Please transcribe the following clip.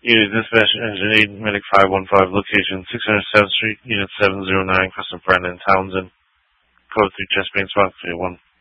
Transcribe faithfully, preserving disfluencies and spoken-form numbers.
Unit Dispatch Engine eight, Medic five one five, location six hundred seventh Street, Unit seven zero nine, Customer Brandon Townsend. Code three, chest pain spot, three one.